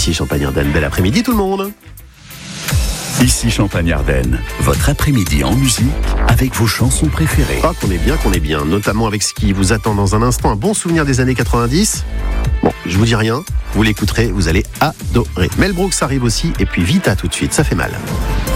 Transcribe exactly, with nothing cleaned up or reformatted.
Ici Champagne-Ardenne, bel après-midi tout le monde. Ici Champagne-Ardenne, votre après-midi en musique avec vos chansons préférées. Ah, qu'on est bien, qu'on est bien, notamment avec ce qui vous attend dans un instant, un bon souvenir des années quatre-vingt-dix. Bon, je vous dis rien, vous l'écouterez, vous allez adorer. Mel Brooks arrive aussi, et puis Vita tout de suite, ça fait mal.